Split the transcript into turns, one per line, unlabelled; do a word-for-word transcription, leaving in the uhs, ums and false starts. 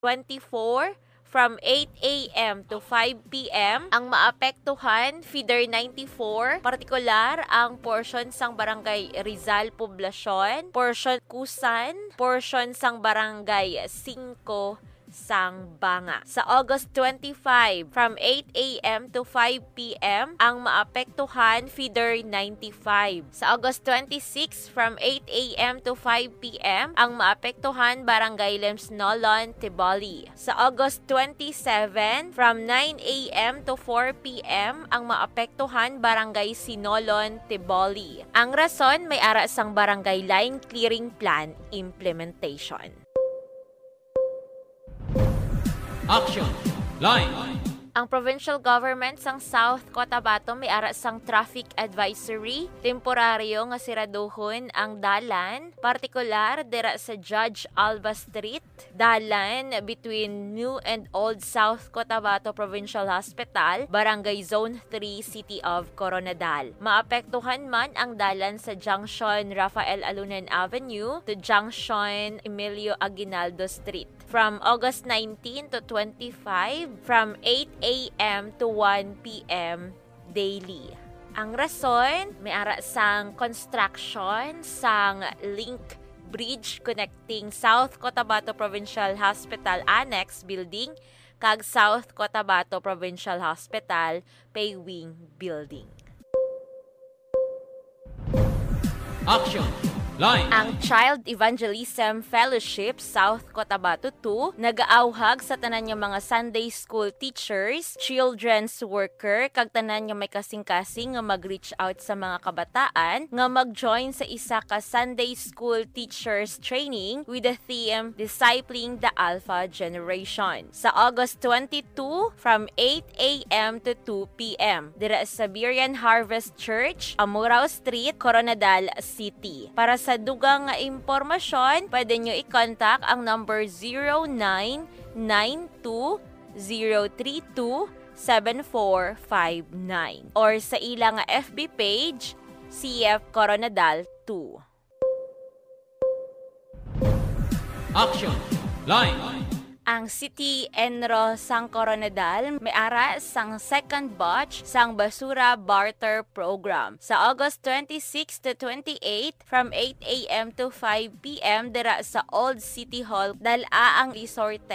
twenty-four from eight a m to five p m Ang maapektuhan, Feeder ninety-four, partikular ang portion sang Barangay Rizal Poblacion, portion Kusan, portion sang Barangay five sang Banga. Sa August twenty-five, from eight a m to five p m ang maapektuhan, Feeder ninety-five. Sa August twenty-six, from eight a m to five p m ang maapektuhan, Barangay Lemsnolon, Tiboli. Sa August twenty-seven, from nine a m to four p m ang maapektuhan, Barangay Sinolon, Tiboli. Ang rason, may ara sang Barangay Line Clearing Plan Implementation.
Action! Line!
Ang provincial government sang South Cotabato may ara sang traffic advisory, temporaryo nga siraduhon ang dalan, partikular dira sa Judge Alba Street, dalan between New and Old South Cotabato Provincial Hospital, Barangay Zone three, City of Coronadal. Maapektuhan man ang dalan sa Junction Rafael Alunan Avenue to Junction Emilio Aguinaldo Street. From August nineteenth to twenty-five, from eight a m to one p m daily. Ang rason, may ara sang construction sang link bridge connecting South Cotabato Provincial Hospital Annex Building kag South Cotabato Provincial Hospital Paywing Building.
Action! Line!
Ang Child Evangelism Fellowship South Cotabato two nagaawhag sa tanan nga mga Sunday School teachers, children's worker, kag tanan nga may kasing-kasing nga mag-reach out sa mga kabataan nga mag-join sa isa ka Sunday School Teachers Training with the theme Discipling the Alpha Generation. Sa August twenty-two, from eight a m to two p m dira sa Berean Harvest Church, Amurao Street, Coronadal City. Para sa dugang nga impormasyon, pwede nyo i-contact ang number zero nine nine two zero three two seven four five nine or sa ilang nga F B page, C F Coronadal two.
Action! Line!
Ang City Enro sang Coronadal may ara sang second batch sang basura barter program. Sa August twenty-six to twenty-eight, from eight a m to five p m dira sa Old City Hall, dala ang resorte